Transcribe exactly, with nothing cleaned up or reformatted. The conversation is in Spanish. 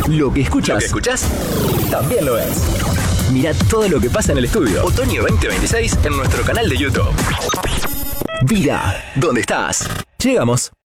Lo que escuchas, Lo que escuchás también lo ves. Mira todo lo que pasa en el estudio. Otoño veinte veintiséis en nuestro canal de YouTube. Vida, ¿dónde estás? Llegamos.